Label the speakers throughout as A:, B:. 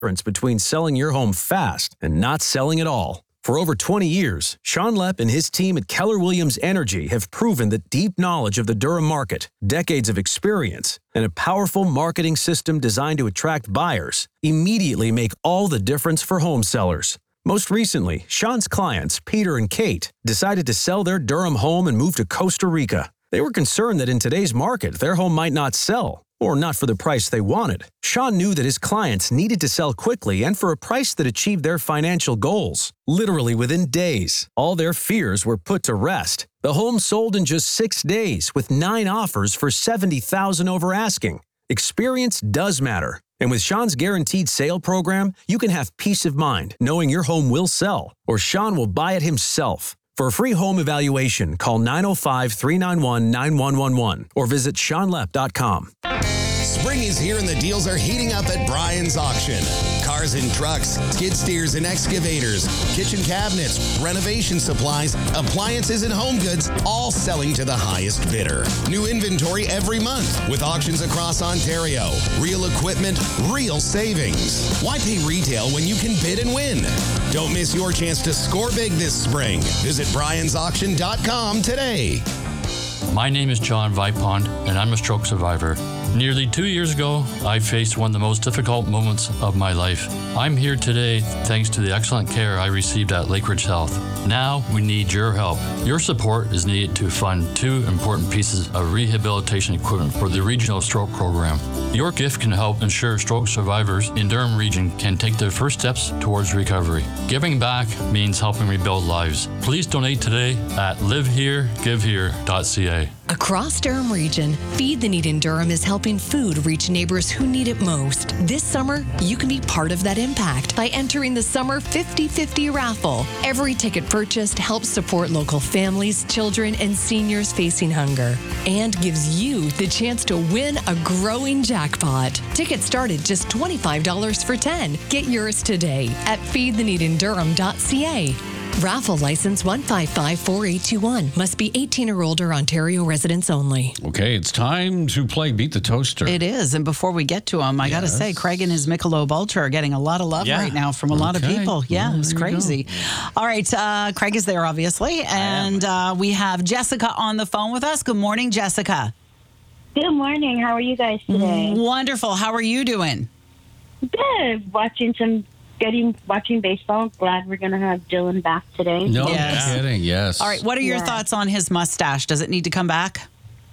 A: difference between selling your home fast and not selling at all. For over 20 years, Sean Lepp and his team at Keller Williams Energy have proven that deep knowledge of the Durham market, decades of experience, and a powerful marketing system designed to attract buyers immediately make all the difference for home sellers. Most recently, Sean's clients, Peter and Kate, decided to sell their Durham home and move to Costa Rica. They were concerned that in today's market, their home might not sell, or not for the price they wanted. Sean knew that his clients needed to sell quickly and for a price that achieved their financial goals. Literally within days, all their fears were put to rest. The home sold in just 6 days with 9 offers for $70,000 over asking. Experience does matter. And with Sean's Guaranteed Sale program, you can have peace of mind knowing your home will sell, or Sean will buy it himself. For a free home evaluation, call 905-391-9111 or visit SeanLepp.com.
B: Spring is here and the deals are heating up at Brian's Auction. Cars and trucks, skid steers and excavators, kitchen cabinets, renovation supplies, appliances and home goods, all selling to the highest bidder. New inventory every month with auctions across Ontario. Real equipment, real savings. Why pay retail when you can bid and win? Don't miss your chance to score big this spring. Visit Brian'sAuction.com today.
C: My name is John Vipond, and I'm a stroke survivor. Nearly 2 years ago, I faced one of the most difficult moments of my life. I'm here today thanks to the excellent care I received at Lakeridge Health. Now we need your help. Your support is needed to fund 2 important pieces of rehabilitation equipment for the Regional Stroke Program. Your gift can help ensure stroke survivors in Durham Region can take their first steps towards recovery. Giving back means helping rebuild lives. Please donate today at liveheregivehere.ca.
D: Across Durham Region, Feed the Need in Durham is helping food reach neighbors who need it most. This summer, you can be part of that impact by entering the Summer 50/50 raffle. Every ticket purchased helps support local families, children, and seniors facing hunger, and gives you the chance to win a growing jackpot. Tickets start at just $25 for 10. Get yours today at feedtheneedindurham.ca. Raffle license 1554821. Must be 18 or older, Ontario residents only.
E: Okay, it's time to play Beat the Toaster.
F: It is. And before we get to him, I got to say, Craig and his Michelob Ultra are getting a lot of love right now from a lot of people. Yeah, it's crazy. All right, Craig is there, obviously. And we have Jessica on the phone with us. Good morning, Jessica.
G: Good morning. How are you guys today?
F: Wonderful. How are you doing?
G: Good. Watching baseball. Glad we're going to have Dylan back today.
E: No kidding. Yes.
F: All right. What are your thoughts on his mustache? Does it need to come back?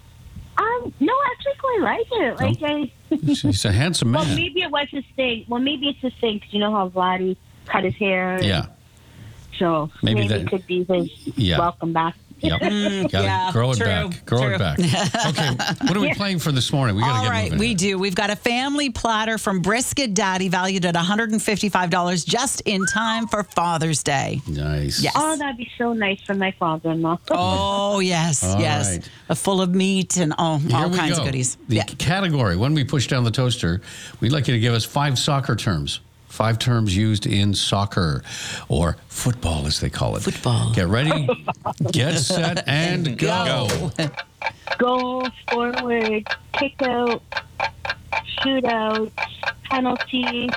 G: No, I actually quite like it.
E: He's a handsome man.
G: Well, maybe it was his thing. Well, maybe it's his thing because you know how Vladdy cut his hair.
E: Yeah.
G: So maybe it could be his welcome back.
E: Yep. Grow it back. Grow it back. Okay. What are we playing for this morning? We got to get moving.
F: We do. We've got a family platter from Brisket Daddy valued at $155 just in time for Father's Day.
E: Nice.
F: Yes.
G: Oh, that'd be so nice for my father-in-law.
F: Oh, yes. Yes.
E: Right.
F: Full of meat and all kinds of goodies.
E: The category, when we push down the toaster, we'd like you to give us 5 soccer terms. 5 terms used in soccer, or football as they call it.
F: Football.
E: Get ready, get set, and go.
G: Goal, forward, kick out, shoot out, penalty.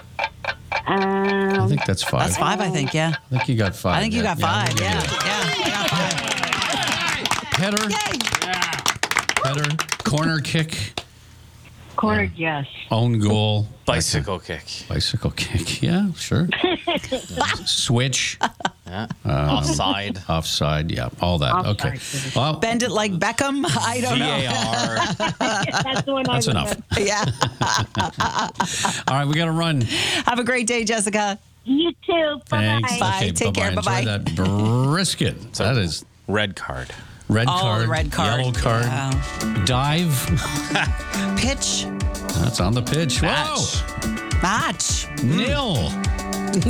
E: I think that's 5.
F: That's 5, I think, yeah.
E: I think you got 5.
F: I think you got 5, yeah.
E: Header. Header. Corner kick.
G: Corner, yes.
E: Own goal.
H: Bicycle kick.
E: Bicycle kick. Yeah, sure. Switch.
H: Offside.
E: Offside. Yeah, all that.
G: Offside.
E: Okay. Well,
F: Bend it like Beckham. I don't know.
G: That's the one
E: that's enough.
F: Yeah.
E: All right, we got to run.
F: Have a great day, Jessica.
G: You too. Bye-bye.
E: Thanks.
F: Bye.
E: Okay,
F: Take care.
E: Enjoy
F: Bye-bye.
E: that brisket. That is
H: Red card.
E: red
F: Oh,
E: card.
F: the red card.
E: Yellow card.
F: Yeah.
E: Dive.
F: Pitch.
E: That's on the pitch.
H: Match.
E: Whoa.
F: Match.
E: 0.